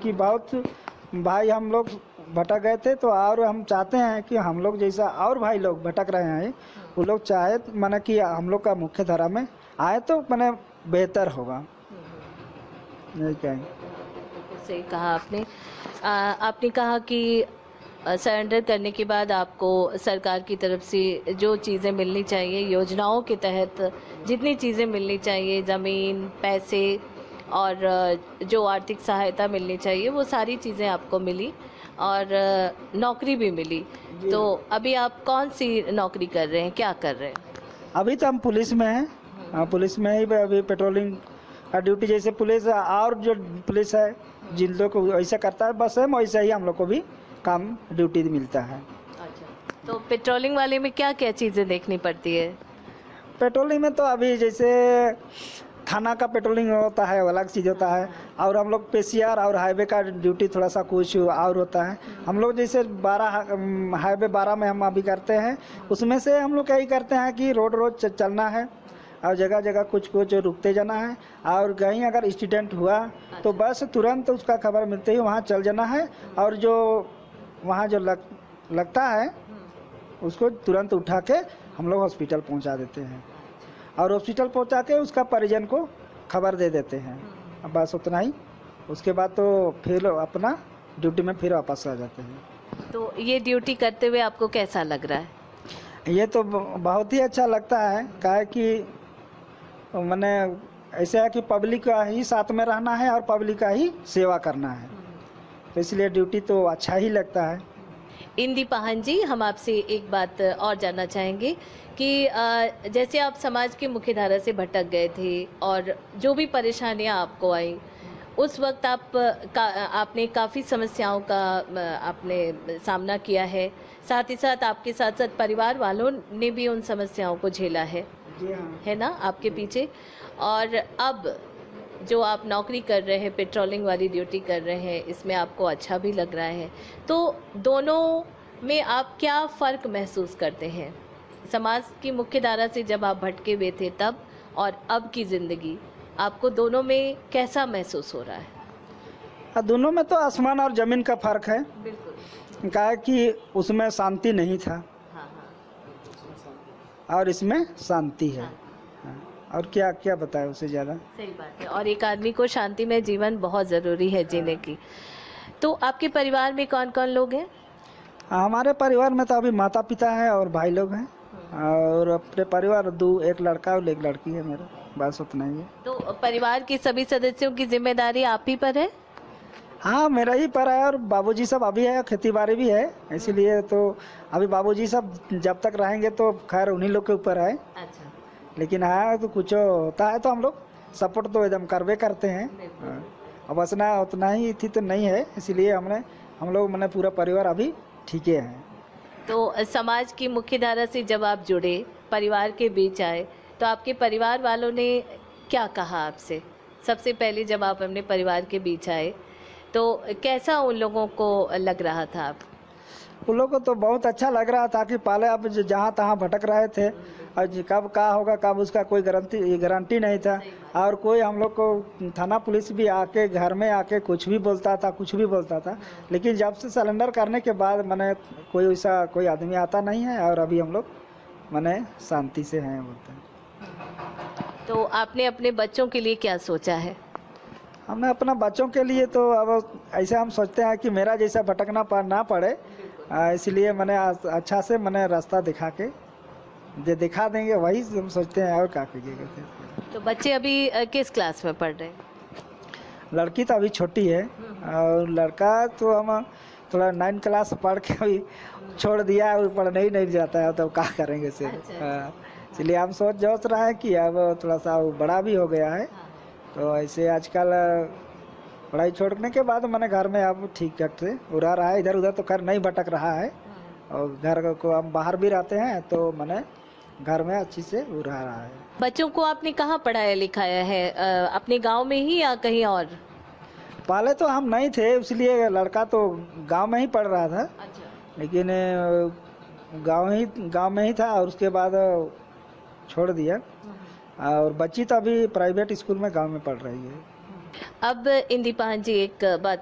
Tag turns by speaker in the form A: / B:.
A: कि बहुत भाई हम लोग भटक गए थे, तो और हम चाहते हैं कि हम लोग जैसा और भाई लोग भटक रहे हैं वो लोग चाहे माने कि हम लोग का मुख्य धारा में आए तो माने बेहतर होगा। यही कहेंगे।
B: सही कहा आपने। आपने कहा कि सरेंडर करने के बाद आपको सरकार की तरफ से जो चीज़ें मिलनी चाहिए, योजनाओं के तहत जितनी चीज़ें मिलनी चाहिए, ज़मीन, पैसे और जो आर्थिक सहायता मिलनी चाहिए, वो सारी चीज़ें आपको मिली और नौकरी भी मिली। तो अभी आप कौन सी नौकरी कर रहे हैं, क्या कर रहे हैं?
A: अभी तो हम पुलिस में हैं। हाँ, पुलिस में ही अभी पेट्रोलिंग का ड्यूटी, जैसे पुलिस और जो पुलिस है जिन लोग को ऐसा करता है बस है वैसे ही हम लोग को भी काम ड्यूटी मिलता है।
B: अच्छा, तो पेट्रोलिंग वाले में क्या क्या चीज़ें देखनी पड़ती है?
A: पेट्रोलिंग में तो अभी जैसे थाना का पेट्रोलिंग होता है, अलग चीज़ होता है, और हम लोग पेशियर और हाईवे का ड्यूटी थोड़ा सा कुछ और होता है। हम लोग जैसे 12 हाईवे 12 में हम अभी करते हैं, उसमें से हम लोग यही करते हैं कि रोड रोज चलना है और जगह जगह कुछ कुछ रुकते जाना है, और कहीं अगर एक्सीडेंट हुआ तो बस तुरंत उसका खबर मिलते ही वहाँ चल जाना है, और जो वहाँ जो लगता है उसको तुरंत उठा के हम लोग हॉस्पिटल पहुँचा देते हैं, और हॉस्पिटल पहुँचा के उसका परिजन को खबर दे देते हैं। अब बस उतना ही, उसके बाद तो फिर अपना ड्यूटी में फिर वापस आ जाते हैं।
B: तो ये ड्यूटी करते हुए आपको कैसा लग रहा है?
A: ये तो बहुत ही अच्छा लगता है, काहे कि मैंने ऐसे है कि पब्लिक का ही साथ में रहना है और पब्लिक का ही सेवा करना है, तो इसलिए ड्यूटी तो अच्छा ही लगता है।
B: इंदी पाहन जी, हम आपसे एक बात और जानना चाहेंगे कि जैसे आप समाज की मुख्य धारा से भटक गए थे और जो भी परेशानियां आपको आई, उस वक्त आपने काफ़ी समस्याओं का आपने सामना किया है, साथ ही साथ आपके साथ साथ परिवार वालों ने भी उन समस्याओं को झेला है।
A: जी हाँ।
B: है ना, आपके पीछे। और अब जो आप नौकरी कर रहे हैं, पेट्रोलिंग वाली ड्यूटी कर रहे हैं, इसमें आपको अच्छा भी लग रहा है, तो दोनों में आप क्या फ़र्क महसूस करते हैं? समाज की मुख्य धारा से जब आप भटके हुए थे तब, और अब की ज़िंदगी, आपको दोनों में कैसा महसूस हो रहा है?
A: दोनों में तो आसमान और ज़मीन का फ़र्क है।
B: बिल्कुल।
A: काहे कि उसमें शांति नहीं था
B: हाँ,
A: और इसमें शांति है। हाँ, और क्या क्या बताएं उससे ज़्यादा।
B: सही बात है, और एक आदमी को शांतिमय जीवन बहुत ज़रूरी है जीने की। तो आपके परिवार में कौन-कौन लोग हैं?
A: हमारे परिवार में तो अभी माता पिता है और भाई लोग हैं, और अपने परिवार एक लड़का और एक लड़की है मेरा, बस उतना ही है।
B: तो परिवार के सभी सदस्यों की जिम्मेदारी आप ही पर है?
A: हाँ, मेरा ही पर है, और बाबूजी सब अभी है, खेती बाड़ी भी है, इसीलिए तो अभी बाबूजी सब जब तक रहेंगे तो खैर उन्हीं लोग के ऊपर है।
B: अच्छा।
A: लेकिन हाँ, तो कुछ होता है तो हम लोग सपोर्ट तो एकदम करवे करते हैं। हाँ, अब बसना उतना ही थी तो नहीं है, इसीलिए हम लोग मैंने पूरा परिवार अभी ठीक है।
B: तो समाज की मुख्य धारा से जब आप जुड़े, परिवार के बीच आए, तो आपके परिवार वालों ने क्या कहा आपसे? सबसे पहले जब आप अपने परिवार के बीच आए, तो कैसा उन लोगों को लग रहा था आप?
A: उन लोग को तो बहुत अच्छा लग रहा था कि पहले अब जहाँ तहाँ भटक रहे थे, और कब क्या होगा कब उसका कोई गारंटी नहीं था, और कोई हम लोग को थाना पुलिस भी आके घर में आके कुछ भी बोलता था, लेकिन जब से सरेंडर करने के बाद मैंने कोई वैसा कोई आदमी आता नहीं है, और अभी हम लोग मैंने शांति से हैं बोलते हैं।
B: तो आपने अपने बच्चों के लिए क्या सोचा है?
A: हमने अपना बच्चों के लिए तो अब ऐसे हम सोचते हैं कि मेरा जैसा भटकना ना पड़े, इसलिए मैंने अच्छा से मैंने रास्ता दिखा देंगे, वही हम सोचते हैं, और क्या कीजिएगा।
B: तो बच्चे अभी किस क्लास में पढ़ रहे हैं?
A: लड़की तो अभी छोटी है, और लड़का तो हम थोड़ा 9 क्लास पढ़ के अभी छोड़ दिया है, पढ़ने ही नहीं जाता है, तो क्या करेंगे से।
B: अच्छा।
A: इसलिए हम सोच रहे हैं कि अब थोड़ा सा बड़ा भी हो गया है, तो ऐसे आजकल पढ़ाई छोड़ने के बाद मैंने घर में अब ठीक ठाक से उड़ा रहा है, इधर उधर तो खैर नहीं भटक रहा है, और घर को हम बाहर भी रहते हैं तो मैंने घर में अच्छी से उड़ा रहा है।
B: बच्चों को आपने कहाँ पढ़ाया लिखाया है, अपने गांव में ही या कहीं और?
A: पहले तो हम नहीं थे, इसलिए लड़का तो गांव में ही पढ़ रहा था।
B: अच्छा।
A: लेकिन गांव में ही था, और उसके बाद छोड़ दिया, और बच्ची तो अभी प्राइवेट स्कूल में गांव में पढ़ रही है।
B: अब इंदी पाहन जी, एक बात